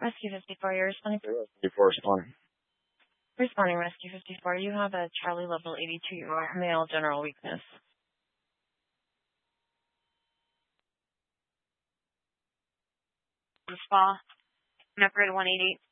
Rescue 54, you're responding. Before responding. Responding, Rescue 54. You have a Charlie level 82 male general weakness. Spa, Neprid 188.